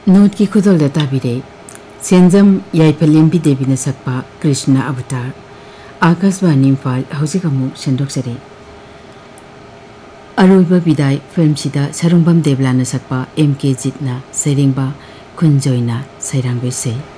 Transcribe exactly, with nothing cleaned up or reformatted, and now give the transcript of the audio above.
note की खुदल ताबिरे सेंजम याइफलिंबी देवी ने सकपा कृष्ण अवतार आकाशवाणी इम्फाल हौजिक अमुक सेंदोक्सरे अरोइबा विदाय फिल्म सिदा सरुंबम देवलाना सकपा एम के जितना सैरिंबा खुंजोइना सैरांगबे से